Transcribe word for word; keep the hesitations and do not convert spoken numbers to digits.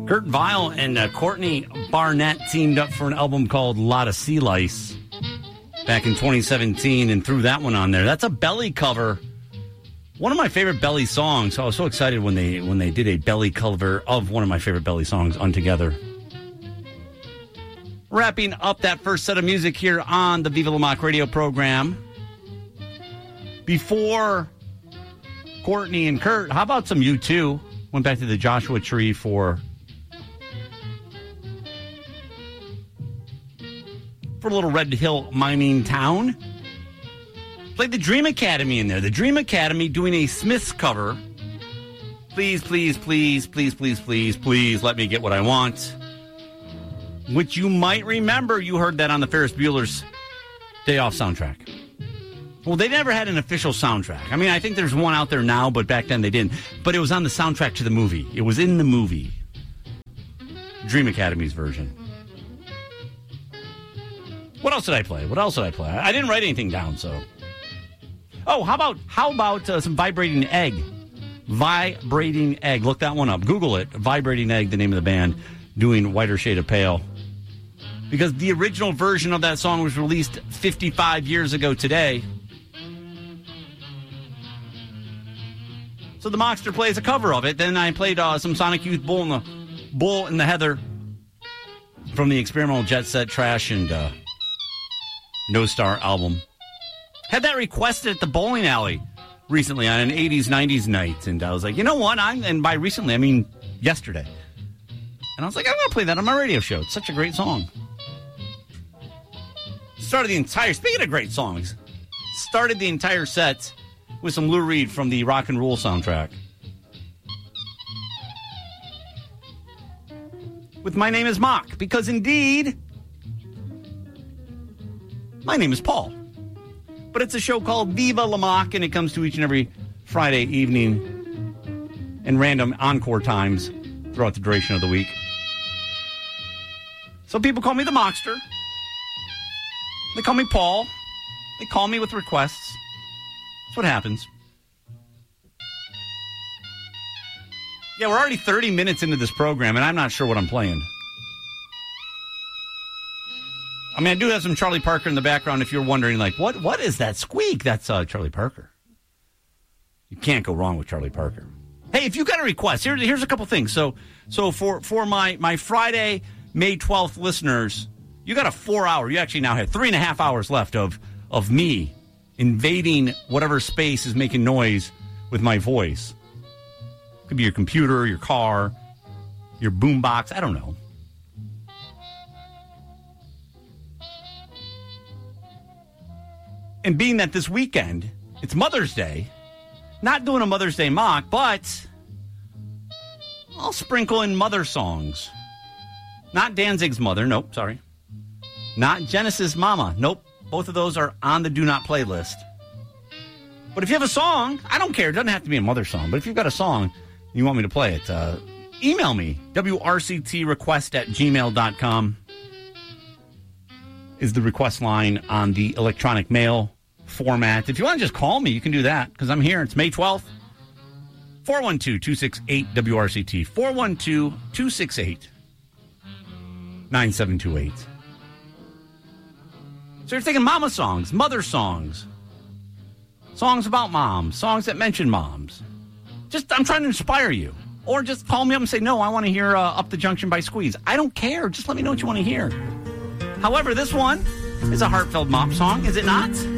Kurt Vile and uh, Courtney Barnett teamed up for an album called Lot of Sea Lice back in twenty seventeen and threw that one on there. That's a Belly cover. One of my favorite Belly songs. I was so excited when they when they did a Belly cover of one of my favorite Belly songs, Untogether. Wrapping up that first set of music here on the Viva La Mock radio program. Before Courtney and Kurt, how about some U two? Went back to the Joshua Tree for, for a little Red Hill mining town. Played the Dream Academy in there. The Dream Academy doing a Smiths cover. Please, please, please, please, please, please, please let me get what I want. Which you might remember, you heard that on the Ferris Bueller's Day Off soundtrack. Well, they never had an official soundtrack. I mean, I think there's one out there now, but back then they didn't. But it was on the soundtrack to the movie. It was in the movie. Dream Academy's version. What else did I play? What else did I play? I didn't write anything down, so. Oh, how about how about uh, some Vibrating Egg? Vibrating Egg. Look that one up. Google it. Vibrating Egg, the name of the band, doing Whiter Shade of Pale. Because the original version of that song was released fifty-five years ago today. So the Mockster plays a cover of it. Then I played uh, some Sonic Youth Bull in the Bull in the Heather from the Experimental Jet Set Trash and uh, No Star album. Had that requested at the bowling alley recently on an eighties, nineties night. And I was like, you know what? I'm and by recently, I mean yesterday. And I was like, I'm going to play that on my radio show. It's such a great song. Started the entire, speaking of great songs, started the entire set with some Lou Reed from the Rock and Roll soundtrack. With My Name is Mock, because indeed, my name is Paul. But it's a show called Viva La Mock, and it comes to each and every Friday evening in random encore times throughout the duration of the week. Some people call me the Mockster. They call me Paul. They call me with requests. That's what happens. Yeah, we're already thirty minutes into this program, and I'm not sure what I'm playing. I mean, I do have some Charlie Parker in the background if you're wondering, like, what what is that squeak? That's uh, Charlie Parker. You can't go wrong with Charlie Parker. Hey, if you got a request, here, here's a couple things. So so for, for my, my Friday, May twelfth listeners, you got a four hour, you actually now have three and a half hours left of, of me invading whatever space is making noise with my voice. Could be your computer, your car, your boombox, I don't know. And being that this weekend, it's Mother's Day, not doing a Mother's Day mock, but I'll sprinkle in mother songs. Not Danzig's mother, nope, sorry. Not Genesis' mama, nope. Both of those are on the do not play list. But if you have a song, I don't care, it doesn't have to be a mother song, but if you've got a song and you want me to play it, uh, email me, W R C T request at gmail dot com is the request line on the electronic mail format. If you want to just call me, you can do that, because I'm here. It's May twelfth. four one two, two six eight, W R C T. four one two, two six eight, nine seven two eight. So you're thinking mama songs, mother songs, songs about moms, songs that mention moms. Just, I'm trying to inspire you. Or just call me up and say, no, I want to hear uh, Up the Junction by Squeeze. I don't care. Just let me know what you want to hear. However, this one is a heartfelt mom song, is it not?